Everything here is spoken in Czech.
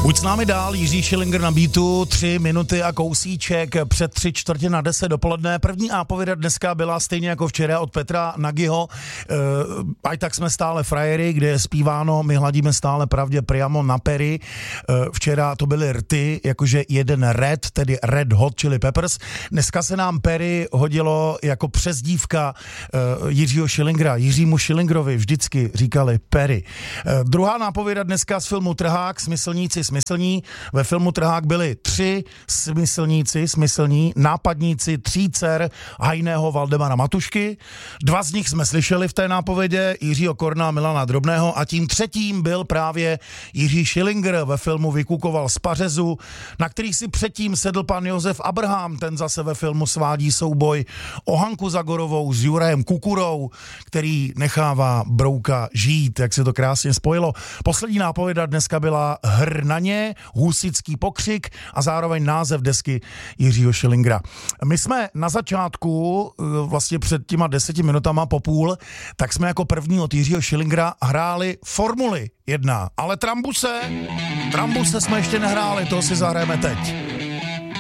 Buď s námi dál, Jiří Schillinger na beatu, 3 minuty a kousíček před 9:45 dopoledne. První ápověda dneska byla stejně jako včera od Petra Nagyho. Aj tak jsme stále frajery, kde je zpíváno, my hladíme stále pravdě priamo na pery. Včera to byly rty, jakože jeden red, tedy Red Hot Chili Peppers. Dneska se nám pery hodilo jako přezdívka Jiřího Schillingera. Jiřímu Schillingerovi vždycky říkali pery. Druhá nápověda dneska z filmu Trhák, smyslníci smyslní. Ve filmu Trhák byli 3 smyslní, nápadníci 3 dcer hajného Valdemara Matušky. 2 z nich jsme slyšeli v té nápovědě, Jiřího Korna a Milana Drobného, a tím třetím byl právě Jiří Schillinger. Ve filmu vykukoval z pařezu, na který si předtím sedl pan Josef Abraham, ten zase ve filmu svádí souboj o Hanku Zagorovou s Jurajem Kukurou, který nechává Brouka žít, jak se to krásně spojilo. Poslední nápověda dneska byla Hr na ně, húsický pokřik a zároveň název desky Jiřího Schillingera. My jsme na začátku, vlastně před těma 10 minutama po půl, tak jsme jako první od Jiřího Schillingera hráli Formuli 1, ale Trambuse jsme ještě nehráli, to si zahrajeme teď.